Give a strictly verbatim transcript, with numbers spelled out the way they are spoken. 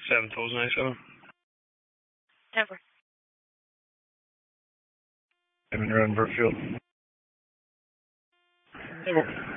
seven thousand ninety-seven. Never. I'm in Renfrew Field. Never.